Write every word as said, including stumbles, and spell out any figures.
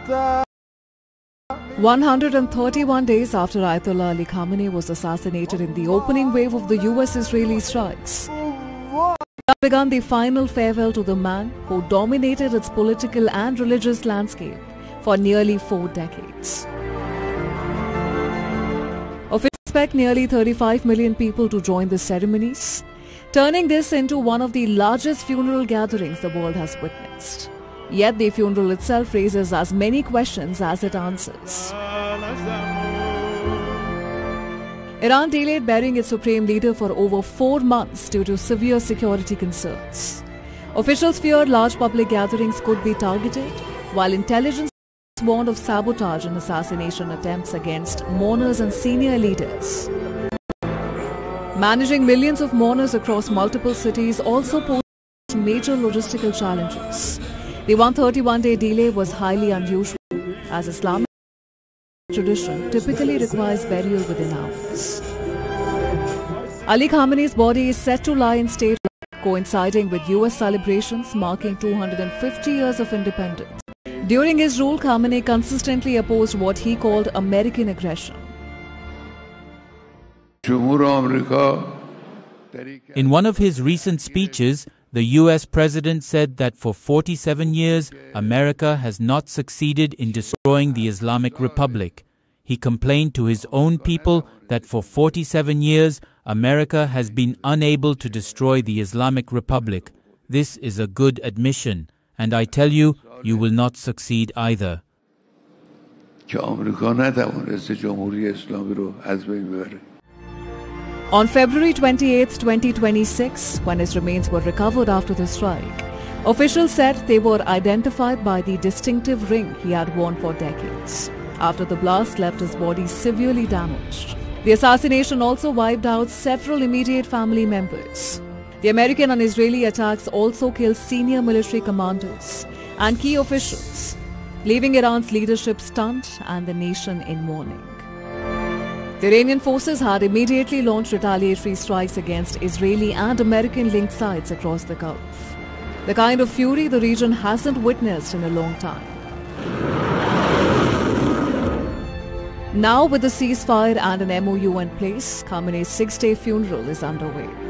one hundred thirty-one days after Ayatollah Ali Khamenei was assassinated in the opening wave of the U S-Israeli strikes, began the final farewell to the man who dominated its political and religious landscape for nearly four decades. Officials expect nearly thirty-five million people to join the ceremonies, turning this into one of the largest funeral gatherings the world has witnessed. Yet the funeral itself raises as many questions as it answers. Iran delayed burying its supreme leader for over four months due to severe security concerns. Officials fear large public gatherings could be targeted, while intelligence warned of sabotage and assassination attempts against mourners and senior leaders. Managing millions of mourners across multiple cities also posed major logistical challenges. The one hundred thirty-one day delay was highly unusual, as Islamic tradition typically requires burial within hours. Ali Khamenei's body is set to lie in state, coinciding with U S celebrations marking two hundred fifty years of independence. During his rule, Khamenei consistently opposed what he called American aggression. In one of his recent speeches, the U S president said that for forty-seven years, America has not succeeded in destroying the Islamic Republic. He complained to his own people that for forty-seven years, America has been unable to destroy the Islamic Republic. This is a good admission, and I tell you, you will not succeed either. On February twenty-eighth, twenty twenty-six, when his remains were recovered after the strike, officials said they were identified by the distinctive ring he had worn for decades, after the blast left his body severely damaged. The assassination also wiped out several immediate family members. The American and Israeli attacks also killed senior military commanders and key officials, leaving Iran's leadership stunned and the nation in mourning. The Iranian forces had immediately launched retaliatory strikes against Israeli and American-linked sites across the Gulf. The kind of fury the region hasn't witnessed in a long time. Now, with the ceasefire and an M O U in place, Khamenei's six-day funeral is underway.